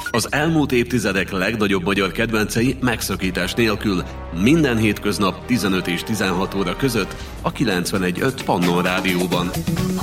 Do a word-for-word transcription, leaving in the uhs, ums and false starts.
Az elmúlt évtizedek legnagyobb magyar kedvencei megszakítás nélkül minden hétköznap tizenöt és tizenhat óra között a kilencvenegy pont öt Pannon Rádióban.